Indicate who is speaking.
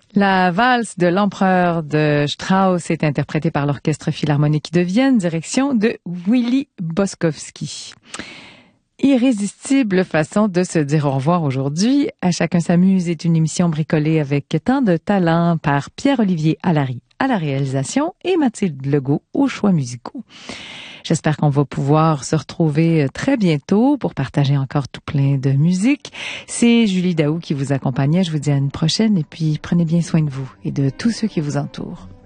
Speaker 1: La valse de l'empereur de Strauss est interprétée par l'Orchestre Philharmonique de Vienne, direction de Willy Boskowski. Irrésistible façon de se dire au revoir aujourd'hui. À chacun s'amuse est une émission bricolée avec tant de talent par Pierre-Olivier Allary à la réalisation et Mathilde Legault aux choix musicaux. J'espère qu'on va pouvoir se retrouver très bientôt pour partager encore tout plein de musique. C'est Julie Daou qui vous accompagnait. Je vous dis à une prochaine et puis prenez bien soin de vous et de tous ceux qui vous entourent.